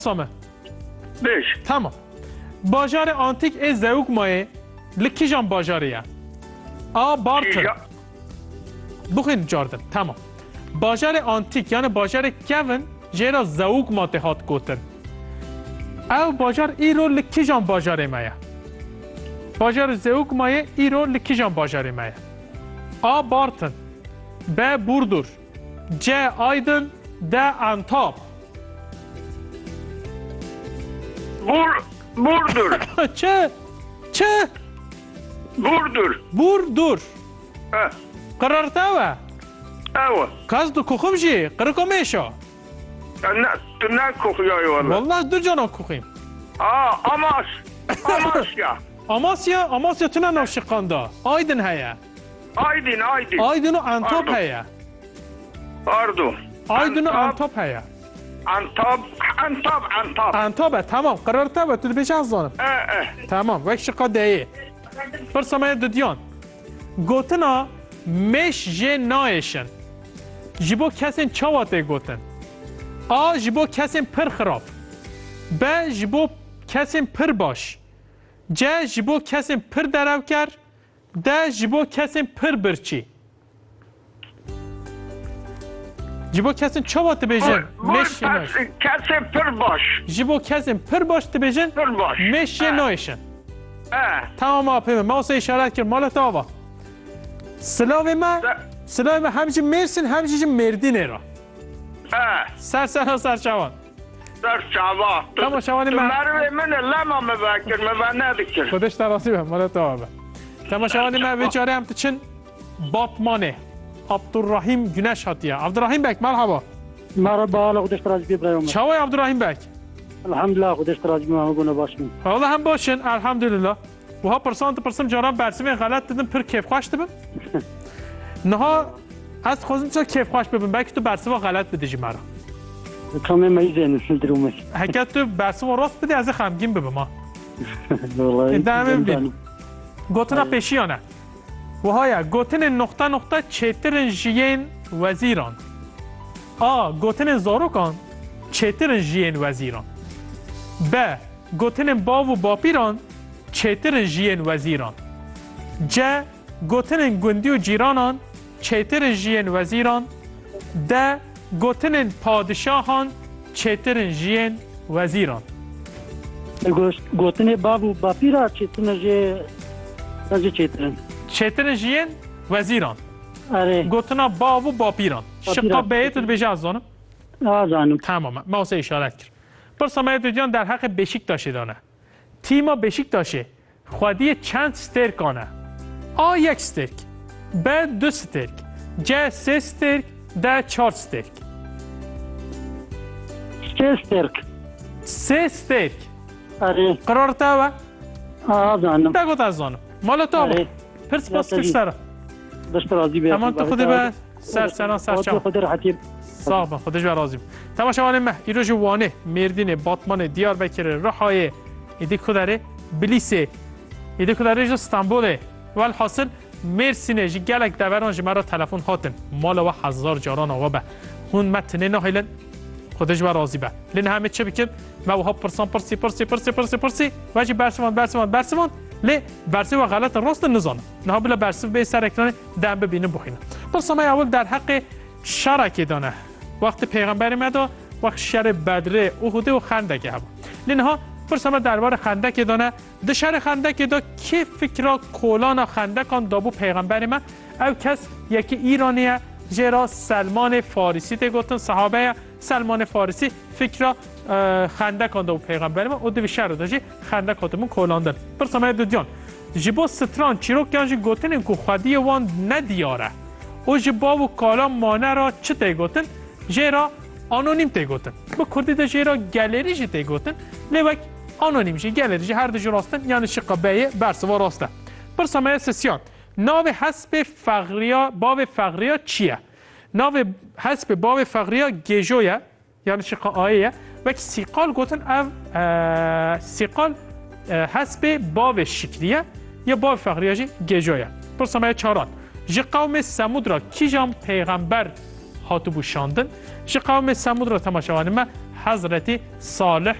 سامه بیش تمام باجار آنتیک از زوگ مایه لکی جان باجاریه بارتر بخین جاردن تمام باجار آنتیک یعنی باجار کون جیرا زوگ ماته هات گوتن او باجار ایرو لکی جان باجاری مایه باجار زوگ مایه ایرو لکی جان باجاری مایه بارتن ب بوردور ج آیدن د انتاب Burdur. چه؟ Burdur. بوردور Ha. قررتاوه Evo. کاز دو کخم جی قرر کمیشا Tu ne kokuyor valla? والله دو جانا کخیم Amas. Amasya. Amasya tüne navşıqanda Aydın heye Aydın. Aydın و انتاب Pardon. heye Pardon. Aydın و Antap. انتاب heye Antap. انتابه تمام قررتاوه تو بیش از زانم تمام وک شقا دیه برسامه ددیان گوتنا مش جه نایشن جبو کسین چاواته گوتن جبو کسین پر خراب جبو کسین پر باش جبو کسین پر درو کر جبو کسین پر برچی جبو کسین چاواته بیجن مش جه نایشن Kesin pırbaş. جبو کسین پر باش تبیجن Pırbaş. مش جه نایشن He. تمام آپیمه ما واسه اشارت کرد مالت آوا سلاوی ما همچه مرسین همچه مردینه را He. سر شوان Ders çava. Tamam, şavani ben- Merve mene lema mı bekir mi ben ne dikir? خودش تراسی به مالت آوا تماشاوانی من بیچاره هم چن باتمانه عبدالرحیم گنش هاتیه عبدالرحیم بک مرحبا مرحبا حالا خودش راضی بیبرایم چاوی عبدالرحیم بک الحمدلله خودش راضی ما گونه باشیم حالا هم باشن الحمدلله و ها پرسان جاران برسیم غلط دیدم پر کیف خوش دبم نها از خوزم چه کیف خوش ببین بک تو برسیم غلط بدیجی مرا کمی میزنی سلدرومش حکت تو برسیم راست بدی از خمگین ببین ما والله ادامه بدیم گوتنا پیشیانه و های گوتن نقطه چترن جین وزیران گوتن زاروکان چترن جین وزیران گوتن باو و باپیران چترن جین وزیران گوتن گندی و جیرانان چترن جین وزیران گوتن پادشاهان چترن جین وزیران گوتن بابو باپیرا چیتونه چیترن چترن جین وزیران آره گوتنا باو و باپیران شقا بیت و بیجه از زانم زانم تمام ما واسه اشارت کرد برسامه دیدیان در حق بشیکتاش دانه تیما بشیکتاشه خودی چند سترکانه یک سترک دو سترک سه سترک چهار سترک سه سترک آره قرار تاوه زانم بگوت از زانم مالا تاوه پرس باس کش سره دست راضی بیبرایم تمام تو خودی به سر شما خود راحتی صاحب خودش برازیم تماشاوان ما ایرو جوانه مردین باتمان دیاربکر رهای ایدی کداره بلیسه ایدی کداره جو استانبوله والحاصل مرسینه جی گلک دوران جی مرا تلفن هاتن مال و هزار جاران آقا به هون متنه نهیلن خودش برازی به لین همه چه بکن ما وها پرسی و جی برسمان لی برسی و غلط راست نزانم نه بلا برسی به سر اکران دم ببینه بخینه برسامه اول در حق شرک دانه وقت پیغمبر مدا وقت شر بدره احد و خندق هم لینها برسامه درباره خندق دانه ده شر خندق دا کی فکر کولان خندقان دابو پیغمبر ما او کس یکی ایرانیه جرا سلمان فارسی ته گفتن صحابه سلمان فارسی فکر خندقان دابو پیغمبر ما او دو شر داشی خندقاتمون کولاندن برسامه دودیان جبو ستران چیروک گنجی گفتن کو خودی وان ندیاره او جبا و کالا مانه را چه تیگوتن؟ جیرا آنونیم تیگوتن با کردی دا جیرا گلری جی تیگوتن لیوک آنونیم جی گلری جی هر دو جو راستن یعنی شقا بیه برسوا راسته برسامه سسیان ناو حسب فقریا باب فقریا چیه؟ ناو حسب باب فقریا گیجویه یعنی شقا آیه وک سیقال گوتن او سیقال حسب باب شکریه یا باب فقریا جی گیجویه برسامه چاران جی قوم سمود را کی جام پیغمبر هاتو بوشاندن جی قوم سمود را تماشاوانی ما حضرت صالح